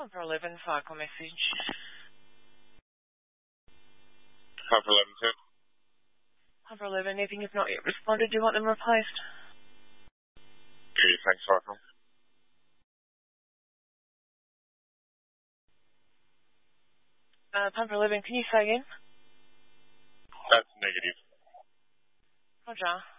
Pumper 11, cycle message. Pumper 11, sir. Pumper 11, anything has not yet responded. Do you want them replaced? Yeah, thanks, cycle. Pumper 11, can you say again? That's negative. Roger.